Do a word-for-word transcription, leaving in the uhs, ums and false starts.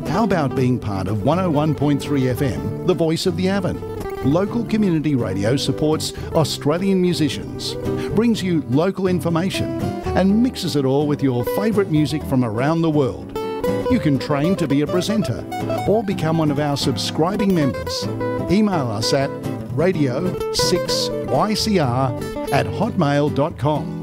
How about being part of one oh one point three F M, the voice of the Avon? Local community radio supports Australian musicians, brings you local information and mixes it all with your favourite music from around the world. You can train to be a presenter or become one of our subscribing members. Email us at radio six Y C R at hotmail dot com.